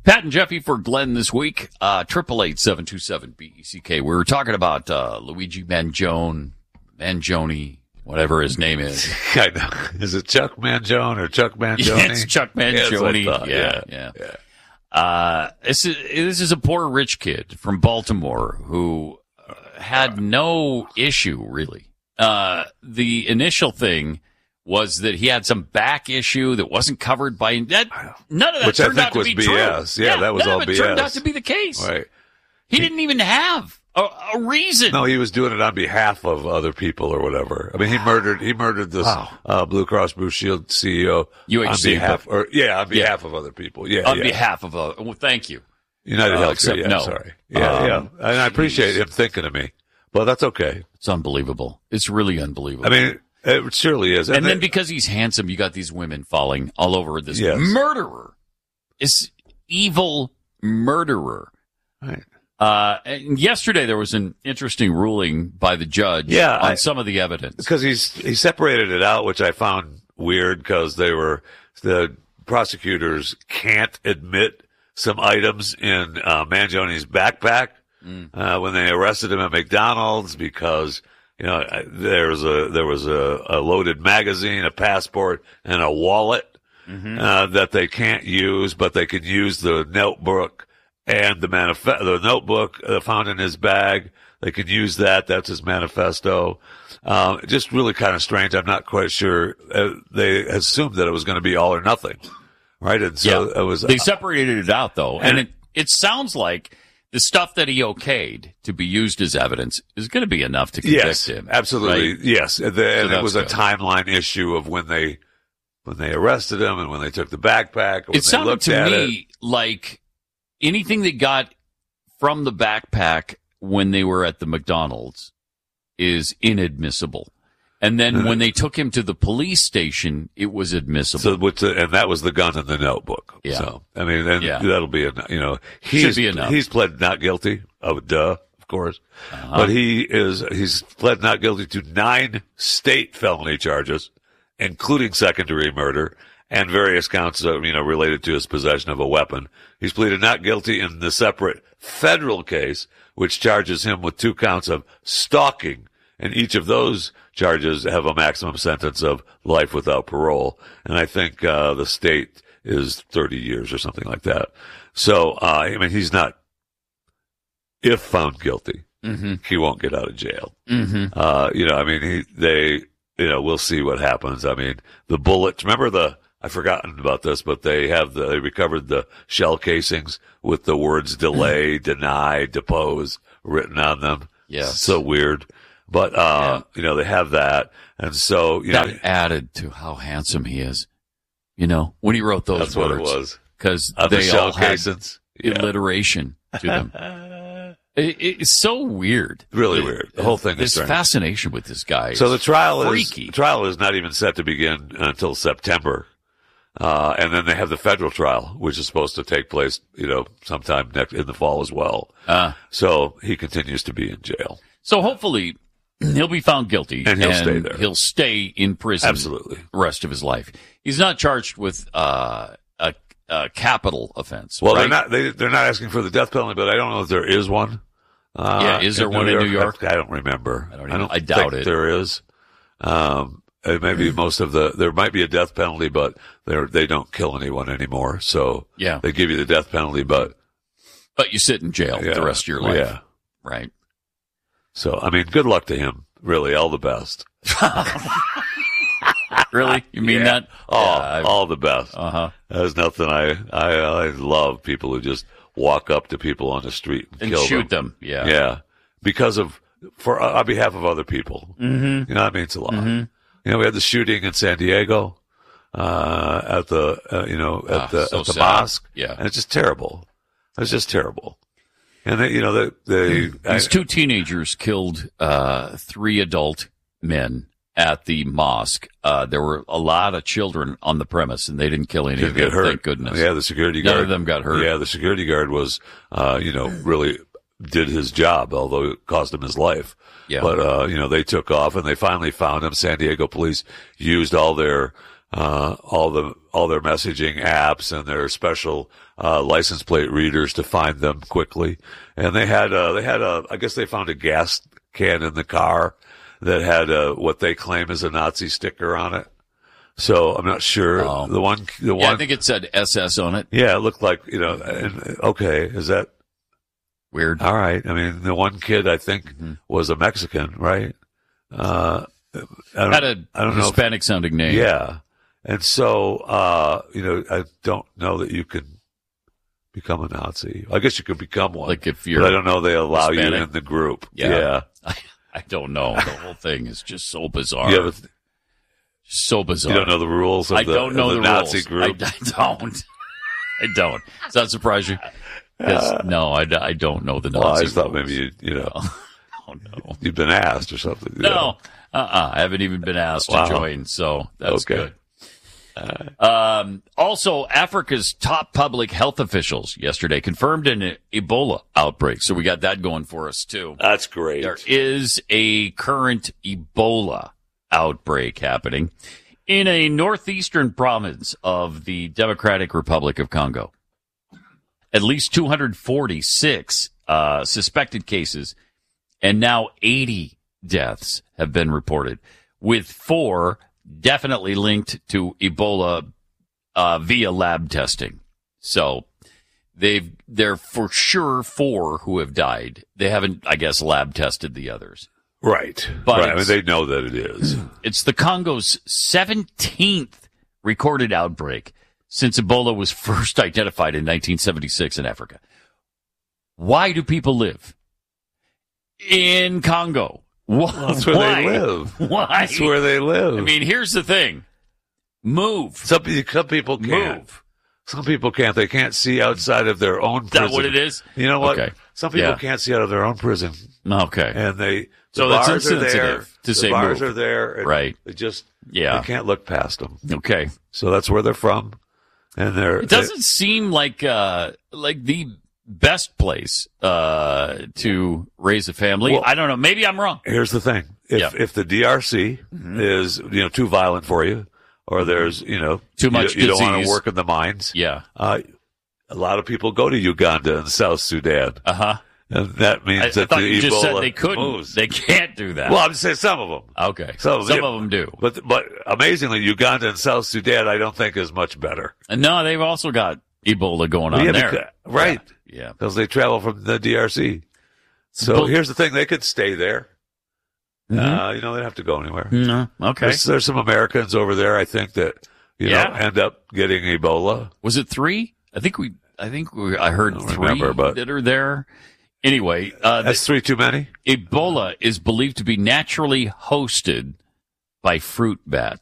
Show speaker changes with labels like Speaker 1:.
Speaker 1: Pat and Jeffy for Glenn this week. 888-727-BECK. We were talking about Luigi Mangione, whatever his name is.
Speaker 2: I know. Is it Chuck Mangione or Chuck Mangione?
Speaker 1: Yeah, it's Chuck Mangione.
Speaker 2: Yeah.
Speaker 1: This is a poor rich kid from Baltimore who had no issue, really. The initial thing was that he had some back issue that wasn't covered by that. None of that turned out to be true.
Speaker 2: BS. Yeah, that was all BS.
Speaker 1: Turned out to be the case.
Speaker 2: Right.
Speaker 1: He didn't even have a reason.
Speaker 2: No, he was doing it on behalf of other people or whatever. I mean, he murdered this Blue Cross Blue Shield CEO
Speaker 1: UHC,
Speaker 2: on behalf of other people.
Speaker 1: Behalf of well, thank you.
Speaker 2: United Healthcare.
Speaker 1: No.
Speaker 2: Sorry. Yeah. And I appreciate him thinking of me. But that's okay.
Speaker 1: It's unbelievable. It's really unbelievable.
Speaker 2: I mean, it surely is.
Speaker 1: And then because he's handsome, you got these women falling all over this murderer. This evil murderer.
Speaker 2: Right.
Speaker 1: And yesterday there was an interesting ruling by the judge on some of the evidence. Because
Speaker 2: he separated it out, which I found weird because the prosecutors can't admit some items in Mangione's backpack when they arrested him at McDonald's because there was a loaded magazine, a passport, and a wallet that they can't use, but they could use the notebook and the notebook found in his bag. They could use that. That's his manifesto. Just really kind of strange. I'm not quite sure. They assumed that it was going to be all or nothing, right? And so it was.
Speaker 1: They separated it out though, and it sounds like the stuff that he okayed to be used as evidence is going to be enough to convict him.
Speaker 2: Absolutely.
Speaker 1: Right?
Speaker 2: Yes. And it was a timeline issue of when they arrested him and when they took the backpack.
Speaker 1: It sounded to me like anything that got from the backpack when they were at the McDonald's is inadmissible. And then when they took him to the police station, it was admissible.
Speaker 2: And that was the gun in the notebook.
Speaker 1: Yeah.
Speaker 2: So, I mean, that'll be,
Speaker 1: should be enough.
Speaker 2: He's pled not guilty. Oh, duh, of course. But he's pled not guilty to 9 state felony charges, including second-degree murder and various counts related to his possession of a weapon. He's pleaded not guilty in the separate federal case, which charges him with 2 counts of stalking. And each of those charges have a maximum sentence of life without parole. And I think the state is 30 years or something like that. So, he's not, if found guilty, he won't get out of jail. We'll see what happens. I mean, the bullets, remember I've forgotten about this, but they recovered the shell casings with the words delay, deny, depose written on them.
Speaker 1: Yeah.
Speaker 2: So weird. But, they have that. And so,
Speaker 1: that added to how handsome he is. When he wrote those words.
Speaker 2: That's what it was.
Speaker 1: Because they all had alliteration to them. It's so weird.
Speaker 2: Really weird. The whole thing is strange.
Speaker 1: Fascination with this guy.
Speaker 2: So the trial
Speaker 1: freaky.
Speaker 2: is not even set to begin until September. And then they have the federal trial, which is supposed to take place, sometime in the fall as well. So he continues to be in jail.
Speaker 1: So hopefully he'll be found guilty.
Speaker 2: And he'll stay there.
Speaker 1: He'll stay in prison.
Speaker 2: Absolutely.
Speaker 1: The rest of his life. He's not charged with a capital offense.
Speaker 2: Well,
Speaker 1: right?
Speaker 2: they're not asking for the death penalty, but I don't know if there is one.
Speaker 1: Is there one in New York?
Speaker 2: I don't remember.
Speaker 1: I doubt it.
Speaker 2: There is. Maybe there might be a death penalty, but they don't kill anyone anymore. So they give you the death penalty, but
Speaker 1: you sit in jail the rest of your life.
Speaker 2: Yeah.
Speaker 1: Right.
Speaker 2: So, good luck to him. Really, all the best.
Speaker 1: Really? You mean that?
Speaker 2: All the best. There's nothing. I love people who just walk up to people on the street and kill
Speaker 1: shoot them. Yeah.
Speaker 2: Yeah. On behalf of other people. Mm-hmm. That means a lot. Mm-hmm. We had the shooting in San Diego, at the mosque.
Speaker 1: Yeah.
Speaker 2: And it's just terrible. It's just terrible. And
Speaker 1: these 2 teenagers killed 3 adult men at the mosque. There were a lot of children on the premise, and they didn't kill any of them. Thank goodness.
Speaker 2: Yeah, the security guard.
Speaker 1: None of them got hurt.
Speaker 2: Yeah, the security guard was, really did his job, although it cost him his life. Yeah. But they took off, and they finally found him. San Diego police used all their all their messaging apps and their special license plate readers to find them quickly. And they had I guess they found a gas can in the car that had what they claim is a Nazi sticker on it. So I'm not sure.
Speaker 1: Oh.
Speaker 2: The one.
Speaker 1: I think it said SS on it.
Speaker 2: Yeah, it looked like, okay, is that
Speaker 1: weird?
Speaker 2: All right. I mean, the one kid I think was a Mexican, right?
Speaker 1: Had a Hispanic sounding name.
Speaker 2: Yeah. And so, I don't know that you can become a Nazi. I guess you could become one.
Speaker 1: Like if you're
Speaker 2: but I don't know they allow
Speaker 1: Hispanic?
Speaker 2: you in the group.
Speaker 1: Yeah. I don't know. The whole thing is just so bizarre.
Speaker 2: Yeah,
Speaker 1: so bizarre.
Speaker 2: You don't know the rules of
Speaker 1: I don't know the
Speaker 2: Nazi
Speaker 1: rules.
Speaker 2: group?
Speaker 1: I don't. Does that surprise you? No, I don't know the Nazi
Speaker 2: Well, I just thought
Speaker 1: rules.
Speaker 2: maybe
Speaker 1: Oh, no.
Speaker 2: you've been asked or something.
Speaker 1: No. I haven't even been asked to join, so that's
Speaker 2: Okay.
Speaker 1: good. Also, Africa's top public health officials yesterday confirmed an Ebola outbreak. So we got that going for us, too.
Speaker 2: That's great.
Speaker 1: There is a current Ebola outbreak happening in a northeastern province of the Democratic Republic of Congo. At least 246 suspected cases, and now 80 deaths have been reported, with 4 definitely linked to Ebola via lab testing. So they're for sure 4 who have died. They haven't, I guess, lab tested the others.
Speaker 2: Right.
Speaker 1: But
Speaker 2: right. I mean, they know that it is.
Speaker 1: It's the Congo's 17th recorded outbreak since Ebola was first identified in 1976 in Africa. Why do people live in Congo?
Speaker 2: That's where they live.
Speaker 1: Why?
Speaker 2: That's where they live.
Speaker 1: I mean, here's the thing. Move.
Speaker 2: Some people can't.
Speaker 1: Move.
Speaker 2: Some people can't. They can't see outside of their own prison.
Speaker 1: Is that what it is?
Speaker 2: You know what?
Speaker 1: Okay.
Speaker 2: Some people can't see out of their own prison.
Speaker 1: Okay.
Speaker 2: And
Speaker 1: So
Speaker 2: the
Speaker 1: that's
Speaker 2: bars are there.
Speaker 1: insensitive to say
Speaker 2: the bars
Speaker 1: move.
Speaker 2: are there. And
Speaker 1: Right.
Speaker 2: They just,
Speaker 1: Yeah.
Speaker 2: they can't look past them.
Speaker 1: Okay.
Speaker 2: So that's where they're from. And
Speaker 1: It doesn't seem like the best place to raise a family.
Speaker 2: Well,
Speaker 1: I don't know. Maybe I'm wrong.
Speaker 2: Here's the thing. If the DRC is, too violent for you, or there's,
Speaker 1: Too much
Speaker 2: you don't want
Speaker 1: disease.
Speaker 2: to work in the mines.
Speaker 1: Yeah.
Speaker 2: A lot of people go to Uganda and South Sudan.
Speaker 1: Uh-huh.
Speaker 2: And that means
Speaker 1: I
Speaker 2: that
Speaker 1: thought
Speaker 2: the
Speaker 1: you just said
Speaker 2: Ebola
Speaker 1: they couldn't.
Speaker 2: moves.
Speaker 1: They can't do that.
Speaker 2: Well, I'm saying some of them.
Speaker 1: Okay.
Speaker 2: Some
Speaker 1: of them do.
Speaker 2: But amazingly, Uganda and South Sudan, I don't think is much better.
Speaker 1: And no, they've also got Ebola going on there.
Speaker 2: Right.
Speaker 1: Yeah.
Speaker 2: Because they travel from the DRC. So
Speaker 1: But-
Speaker 2: here's the thing. They could stay there.
Speaker 1: Mhm.
Speaker 2: They don't have to go anywhere.
Speaker 1: No. Okay.
Speaker 2: There's some Americans over there, I think, that, end up getting Ebola.
Speaker 1: Was it 3? I heard
Speaker 2: I don't
Speaker 1: 3
Speaker 2: remember, but-
Speaker 1: that are there. Anyway,
Speaker 2: That's 3 too many?
Speaker 1: Ebola is believed to be naturally hosted by fruit bats.